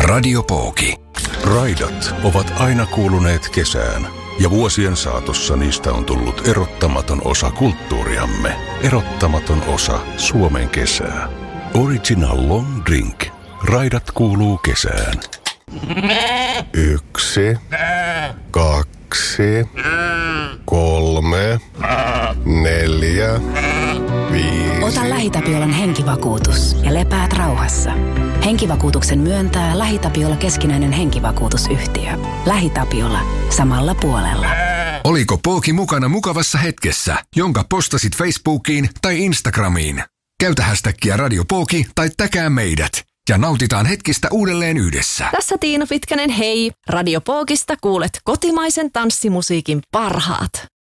Radio Pooki. Raidat ovat aina kuuluneet kesään, ja vuosien saatossa niistä on tullut erottamaton osa kulttuuriamme, erottamaton osa Suomen kesää. Original Long Drink. Raidat kuuluu kesään. 1, 2, 3, 4, 5. Ota LähiTapiolan henkivakuutus ja lepäät rauhassa. Henkivakuutuksen myöntää LähiTapiola keskinäinen henkivakuutusyhtiö. LähiTapiola. Samalla puolella. Oliko Pooki mukana mukavassa hetkessä, jonka postasit Facebookiin tai Instagramiin? Käytä hashtagia Radio Pooki tai täkää meidät. Ja nautitaan hetkistä uudelleen yhdessä. Tässä Tiina Pitkänen, hei! Radio Pookista kuulet kotimaisen tanssimusiikin parhaat.